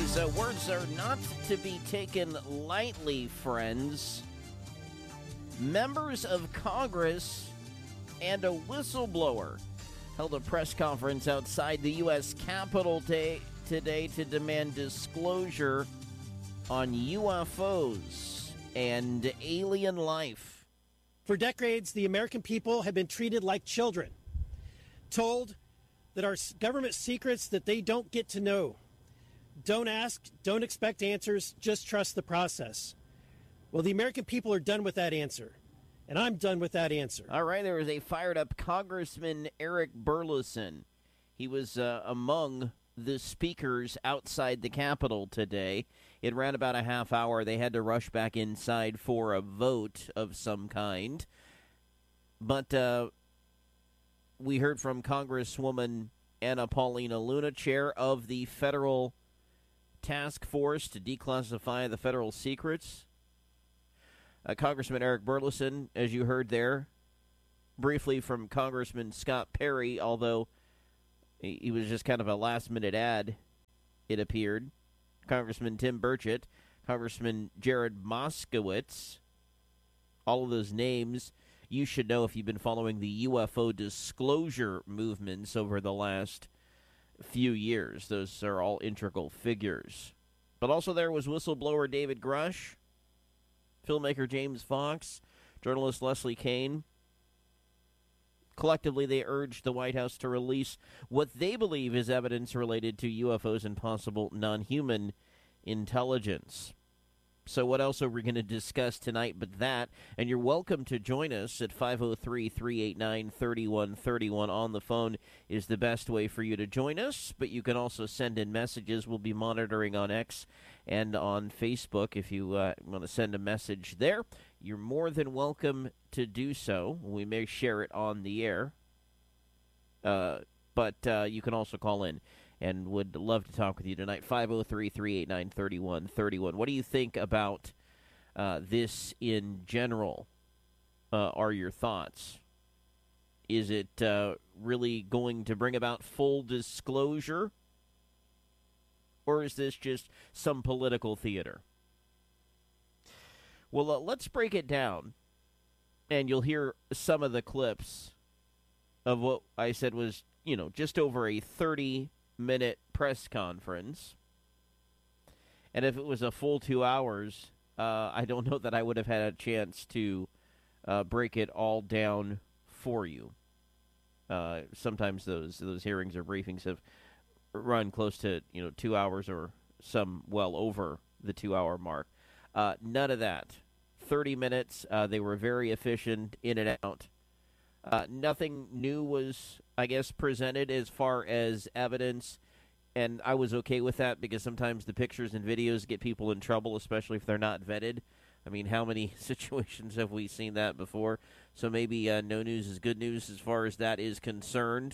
These words are not to be taken lightly, friends. Members of Congress and a whistleblower held a press conference outside the U.S. Capitol today to demand disclosure on UFOs and alien life. For decades, the American people have been treated like children, told that our government secrets that they don't get to know. Don't ask, don't expect answers, just trust the process. Well, the American people are done with that answer, and I'm done with that answer. All right, there was a fired-up Congressman Eric Burleson. He was among the speakers outside the Capitol today. It ran about a half hour. They had to rush back inside for a vote of some kind. But we heard from Congresswoman Anna Paulina Luna, chair of the Federal Task Force to Declassify the Federal Secrets. Congressman Eric Burleson, as you heard there, briefly from Congressman Scott Perry, although he was just kind of a last-minute ad, it appeared. Congressman Tim Burchett, Congressman Jared Moskowitz, all of those names you should know if you've been following the UFO disclosure movements over the last few years. Those are all integral figures. But also there was whistleblower David Grush, filmmaker James Fox, journalist Leslie Kean. Collectively, they urged the White House to release what they believe is evidence related to UFOs and possible non-human intelligence. So what else are we going to discuss tonight but that? And you're welcome to join us at 503-389-3131. On the phone is the best way for you to join us, but you can also send in messages. We'll be monitoring on X and on Facebook. If you want to send a message there, you're more than welcome to do so. We may share it on the air, but you can also call in. And would love to talk with you tonight. 503-389-3131. What do you think about this in general? Are your thoughts? Is it really going to bring about full disclosure? Or is this just some political theater? Well, let's break it down. And you'll hear some of the clips of what I said was, just over a 30-minute press conference. And if it was a full 2 hours, I don't know that I would have had a chance to break it all down for you. Sometimes those hearings or briefings have run close to 2 hours or some well over the 2 hour mark. None of that. 30 minutes. They were very efficient in and out. Nothing new was, I guess, presented as far as evidence, and I was okay with that because sometimes the pictures and videos get people in trouble, especially if they're not vetted. I mean, how many situations have we seen that before? So maybe no news is good news as far as that is concerned.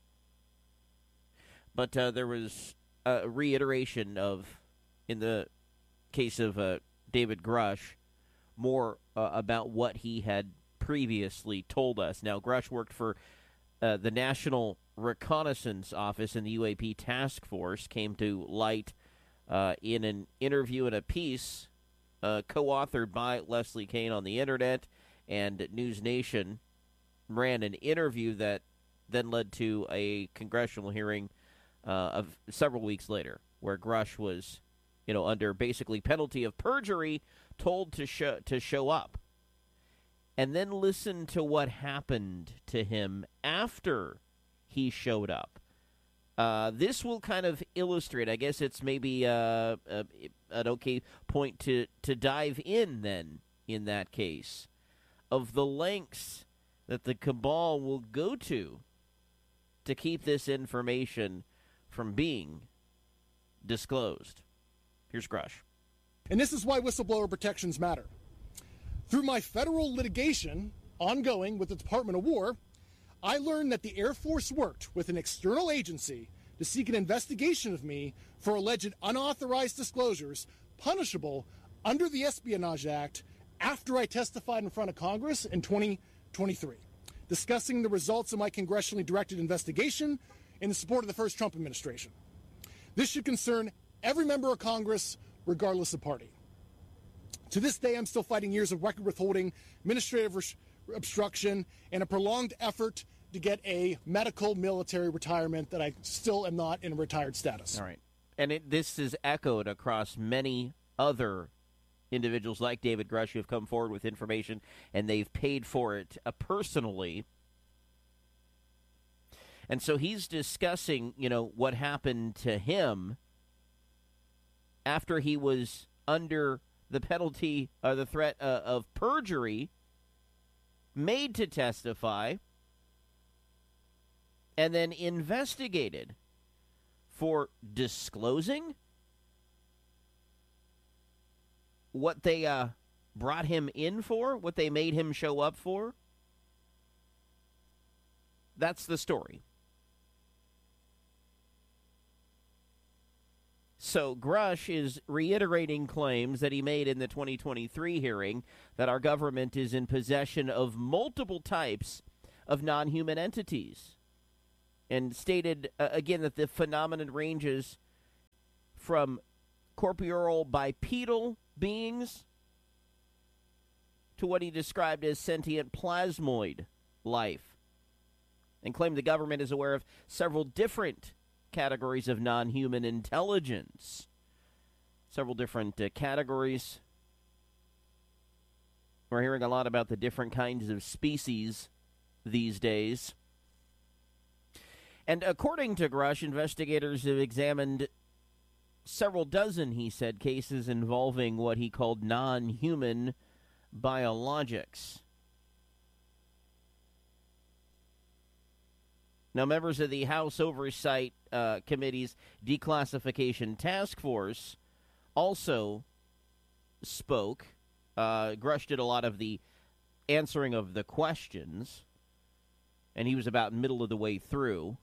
But there was a reiteration of, in the case of David Grush, more about what he had previously told us. Now, Grush worked for the National Reconnaissance Office and the UAP Task Force, came to light in an interview in a piece co-authored by Leslie Kean on the internet, and News Nation ran an interview that then led to a congressional hearing of several weeks later, where Grush was, under basically penalty of perjury, told to show up. And then listen to what happened to him after he showed up. This will kind of illustrate, I guess it's maybe an okay point to dive in then, in that case, of the lengths that the cabal will go to keep this information from being disclosed. Here's Grush. And this is why whistleblower protections matter. Through my federal litigation ongoing with the Department of War, I learned that the Air Force worked with an external agency to seek an investigation of me for alleged unauthorized disclosures punishable under the Espionage Act after I testified in front of Congress in 2023, discussing the results of my congressionally directed investigation in the support of the first Trump administration. This should concern every member of Congress, regardless of party. To this day, I'm still fighting years of record withholding, administrative obstruction, and a prolonged effort to get a medical military retirement that I still am not in a retired status. All right. And this is echoed across many other individuals like David Grush who have come forward with information, and they've paid for it personally. And so he's discussing, what happened to him after he was under the penalty or the threat of perjury, made to testify, and then investigated for disclosing what they brought him in for, what they made him show up for. That's the story. So Grush is reiterating claims that he made in the 2023 hearing that our government is in possession of multiple types of non-human entities, and stated, again, that the phenomenon ranges from corporeal bipedal beings to what he described as sentient plasmoid life, and claimed the government is aware of several different categories of non-human intelligence. Several different categories. We're hearing a lot about the different kinds of species these days. And according to Grush, investigators have examined several dozen, he said, cases involving what he called non-human biologics. Now, members of the House Oversight Committee's Declassification Task Force also spoke. Grush did a lot of the answering of the questions, and he was about middle of the way through.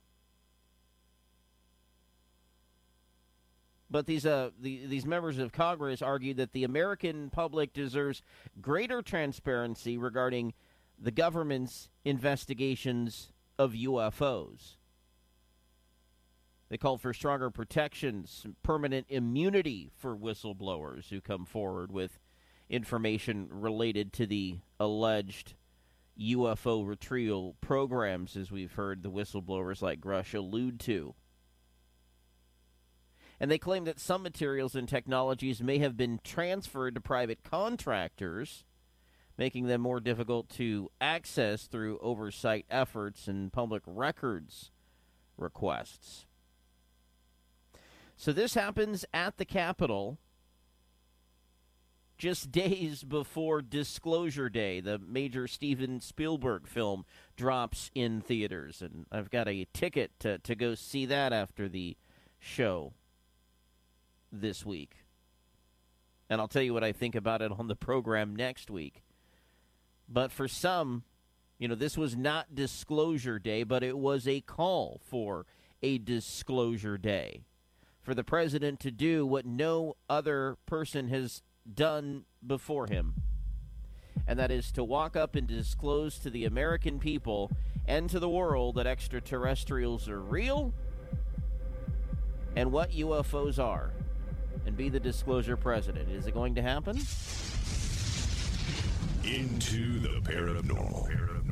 But these members of Congress argued that the American public deserves greater transparency regarding the government's investigations of UFOs. They called for stronger protections, permanent immunity for whistleblowers who come forward with information related to the alleged UFO retrieval programs, as we've heard the whistleblowers like Grush allude to. And they claim that some materials and technologies may have been transferred to private contractors, making them more difficult to access through oversight efforts and public records requests. So this happens at the Capitol just days before Disclosure Day, the major Steven Spielberg film drops in theaters. And I've got a ticket to go see that after the show this week. And I'll tell you what I think about it on the program next week. But for some, this was not Disclosure Day, but it was a call for a Disclosure Day, for the president to do what no other person has done before him, and that is to walk up and disclose to the American people and to the world that extraterrestrials are real and what UFOs are, and be the disclosure president. Is it going to happen? Into the paranormal.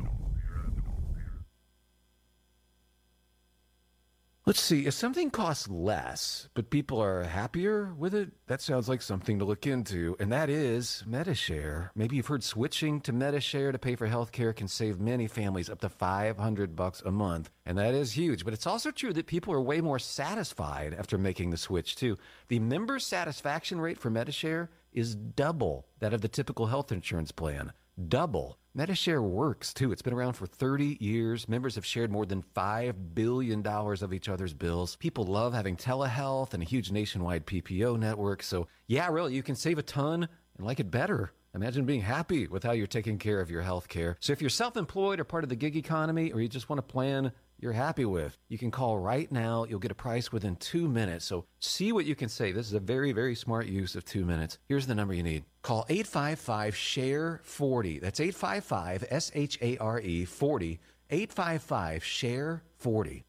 Let's see, if something costs less, but people are happier with it, that sounds like something to look into, and that is Medi-Share. Maybe you've heard switching to Medi-Share to pay for health care can save many families up to $500 a month, and that is huge. But it's also true that people are way more satisfied after making the switch, too. The member satisfaction rate for Medi-Share is double that of the typical health insurance plan. Double. Medi-Share works, too. It's been around for 30 years. Members have shared more than $5 billion of each other's bills. People love having telehealth and a huge nationwide PPO network. So, yeah, really, you can save a ton and like it better. Imagine being happy with how you're taking care of your health care. So if you're self-employed or part of the gig economy, or you just want a plan you're happy with, you can call right now. You'll get a price within 2 minutes. So see what you can save. This is a very, very smart use of 2 minutes. Here's the number you need. Call 855-SHARE-40. That's 855-SHARE-40. 855-SHARE-40.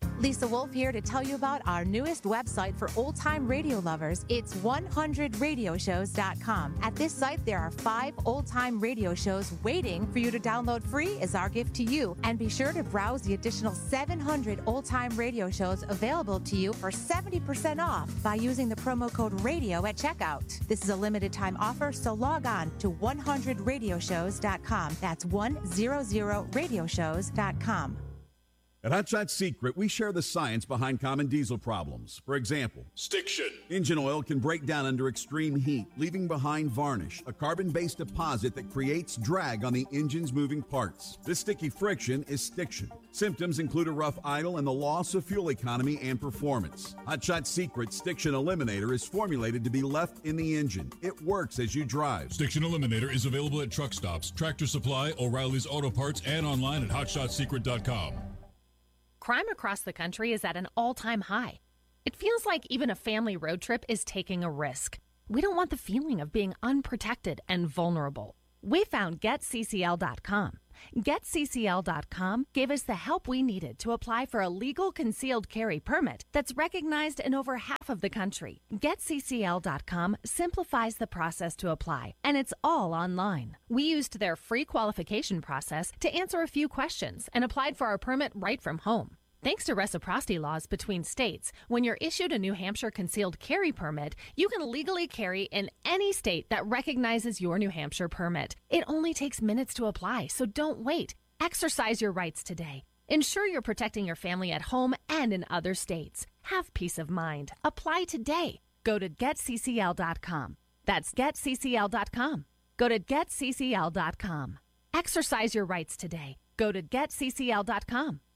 Lisa Wolf here to tell you about our newest website for old-time radio lovers. It's 100radioshows.com. At this site, there are 5 old-time radio shows waiting for you to download free as our gift to you. And be sure to browse the additional 700 old-time radio shows available to you for 70% off by using the promo code RADIO at checkout. This is a limited-time offer, so log on to 100radioshows.com. That's 100radioshows.com. At Hot Shot Secret, we share the science behind common diesel problems. For example, Stiction. Engine oil can break down under extreme heat, leaving behind varnish, a carbon-based deposit that creates drag on the engine's moving parts. This sticky friction is stiction. Symptoms include a rough idle and the loss of fuel economy and performance. Hot Shot Secret Stiction Eliminator is formulated to be left in the engine. It works as you drive. Stiction Eliminator is available at truck stops, Tractor Supply, O'Reilly's Auto Parts, and online at hotshotsecret.com. Crime across the country is at an all-time high. It feels like even a family road trip is taking a risk. We don't want the feeling of being unprotected and vulnerable. We found GetCCL.com. GetCCL.com gave us the help we needed to apply for a legal concealed carry permit that's recognized in over half of the country. GetCCL.com simplifies the process to apply, and it's all online. We used their free qualification process to answer a few questions and applied for our permit right from home. Thanks to reciprocity laws between states, when you're issued a New Hampshire concealed carry permit, you can legally carry in any state that recognizes your New Hampshire permit. It only takes minutes to apply, so don't wait. Exercise your rights today. Ensure you're protecting your family at home and in other states. Have peace of mind. Apply today. Go to GetCCL.com. That's GetCCL.com. Go to GetCCL.com. Exercise your rights today. Go to GetCCL.com.